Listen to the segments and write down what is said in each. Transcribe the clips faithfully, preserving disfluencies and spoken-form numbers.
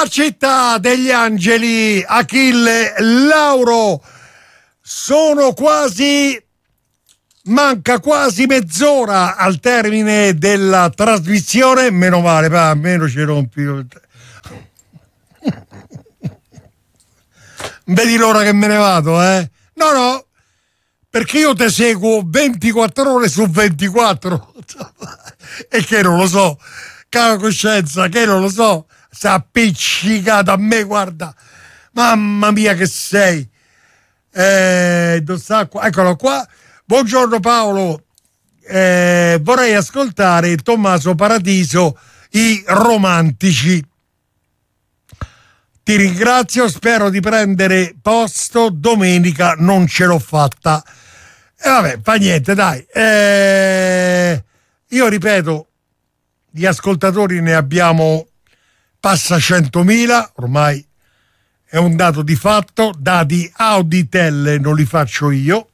città degli angeli, Achille Lauro. Sono quasi, manca quasi mezz'ora al termine della trasmissione. Meno male, pa, almeno ci rompi. Vedi l'ora che me ne vado, eh? No, no, perché io te seguo ventiquattro ore su ventiquattro. E che non lo so, cara coscienza, che non lo so, si è appiccicata a me, guarda, mamma mia che sei. Eh, eccolo qua. Buongiorno Paolo, eh, vorrei ascoltare Tommaso Paradiso, I Romantici. Ti ringrazio, spero di prendere posto domenica, non ce l'ho fatta. E eh, vabbè, fa niente, dai. Eh, io ripeto, gli ascoltatori ne abbiamo passa centomila, ormai è un dato di fatto, dati Auditel non li faccio io.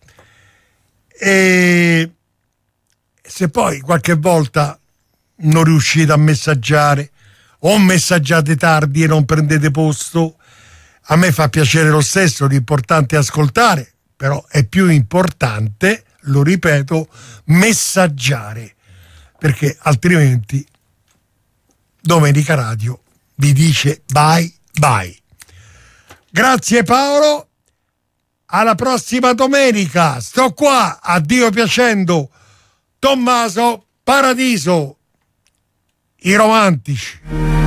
E se poi qualche volta non riuscite a messaggiare o messaggiate tardi e non prendete posto, a me fa piacere lo stesso, l'importante è ascoltare, però è più importante, lo ripeto, messaggiare, perché altrimenti Domenica Radio vi dice bye bye. Grazie Paolo, alla prossima domenica, sto qua, a Dio piacendo, Tommaso Paradiso, I Romantici.